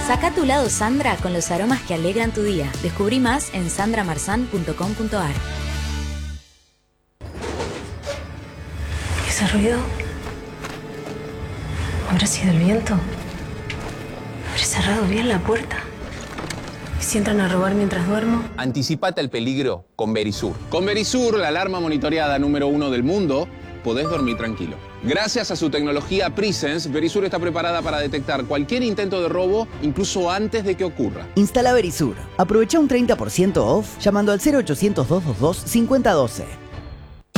Saca tu lado Sandra con los aromas que alegran tu día. Descubrí más en sandramarzan.com.ar. ¿Ese ruido? ¿Habrá sido el viento? ¿Habré cerrado bien la puerta? ¿Y si entran a robar mientras duermo? Anticipate al peligro con Verisur. Con Verisur, la alarma monitoreada número 1 del mundo, podés dormir tranquilo. Gracias a su tecnología Presence, Verisur está preparada para detectar cualquier intento de robo, incluso antes de que ocurra. Instala Verisur. Aprovecha un 30% off llamando al 0800 222 5012.